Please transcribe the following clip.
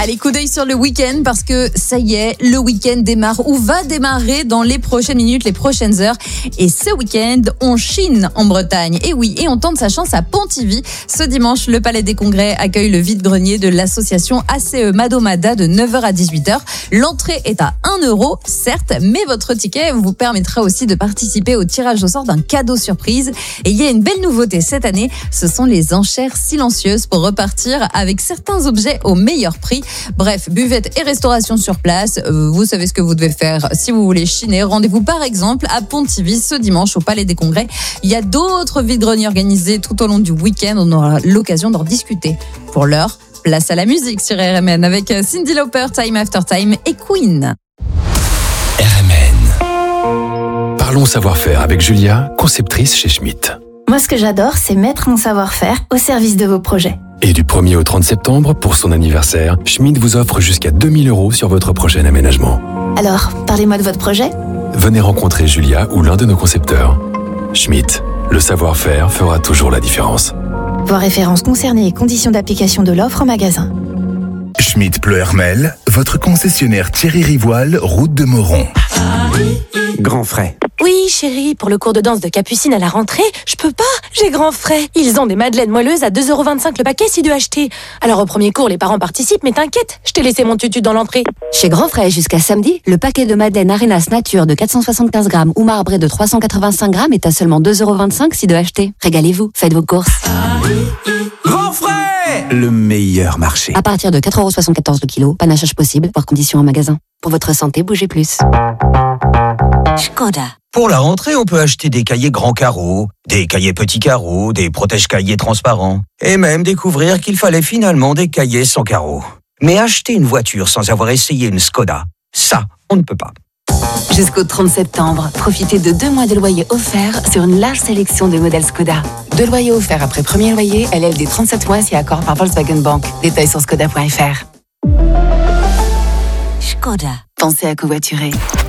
Allez, coup d'œil sur le week-end parce que ça y est, le week-end démarre ou va démarrer dans les prochaines minutes, les prochaines heures. Et ce week-end, on chine en Bretagne. Et oui, et on tente sa chance à Pontivy. Ce dimanche, le Palais des Congrès accueille le vide-grenier de l'association ACE Madomada de 9h à 18h. L'entrée est à 1 €, certes, mais votre ticket vous permettra aussi de participer au tirage au sort d'un cadeau surprise. Et il y a une belle nouveauté cette année, ce sont les enchères silencieuses pour repartir avec certains objets au meilleur prix. Bref, buvette et restauration sur place. Vous savez ce que vous devez faire si vous voulez chiner. Rendez-vous par exemple à Pontivy ce dimanche au Palais des Congrès. Il y a d'autres vide-greniers organisés tout au long du week-end. On aura l'occasion d'en discuter. Pour l'heure, place à la musique sur RMN avec Cyndi Lauper, Time After Time et Queen. RMN. Parlons savoir-faire avec Julia, conceptrice chez Schmitt. Moi, ce que j'adore, c'est mettre mon savoir-faire au service de vos projets. Et du 1er au 30 septembre, pour son anniversaire, Schmitt vous offre jusqu'à 2 000 € sur votre prochain aménagement. Alors, parlez-moi de votre projet. Venez rencontrer Julia ou l'un de nos concepteurs. Schmitt, le savoir-faire fera toujours la différence. Voir références concernées et conditions d'application de l'offre en magasin. Schmitt Pleu-Hermel, votre concessionnaire Thierry Rivoal, route de Moron. Grand frais. Oui, chérie, pour le cours de danse de Capucine à la rentrée, je peux pas, j'ai grand frais. Ils ont des madeleines moelleuses à 2,25 € le paquet si 2 achetés. Alors au premier cours, les parents participent, mais t'inquiète, je t'ai laissé mon tutu dans l'entrée. Chez Grand Frais, jusqu'à samedi, le paquet de madeleine Arenas Nature de 475 grammes ou marbré de 385 grammes est à seulement 2,25 € si 2 achetés. Régalez-vous, faites vos courses. Grand frais, le meilleur marché. À partir de 4,74 € le kilo, panachage possible, par condition en magasin. Pour votre santé, bougez plus. Škoda. Pour la rentrée, on peut acheter des cahiers grands carreaux, des cahiers petits carreaux, des protège-cahiers transparents, et même découvrir qu'il fallait finalement des cahiers sans carreaux. Mais acheter une voiture sans avoir essayé une Škoda, ça, on ne peut pas. Jusqu'au 30 septembre, profitez de 2 mois de loyer offert sur une large sélection de modèles Škoda. 2 loyers offerts après premier loyer, LLD 37 mois si accord par Volkswagen Bank. Détails sur škoda.fr. Škoda. Pensez à covoiturer.